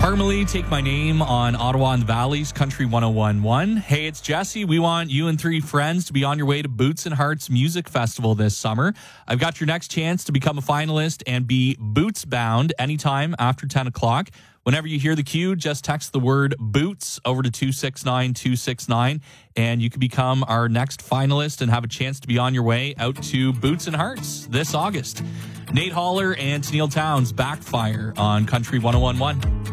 Parmalee, Take My Name on Ottawa and the Valley's Country 101.1. Hey, it's Jesse. We want you and three friends to be on your way to Boots and Hearts Music Festival this summer. I've got your next chance to become a finalist and be boots bound anytime after 10 o'clock. Whenever you hear the cue, just text the word boots over to 269-269, and you can become our next finalist and have a chance to be on your way out to Boots and Hearts this August. Nate Haller and Tennille Towns, Backfire on Country 101.1.